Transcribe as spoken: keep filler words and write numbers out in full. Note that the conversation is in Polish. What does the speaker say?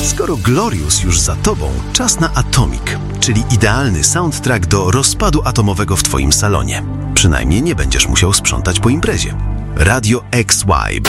Skoro Glorious już za tobą, czas na Atomic, czyli idealny soundtrack do rozpadu atomowego w twoim salonie. Przynajmniej nie będziesz musiał sprzątać po imprezie. Radio X-Vibe.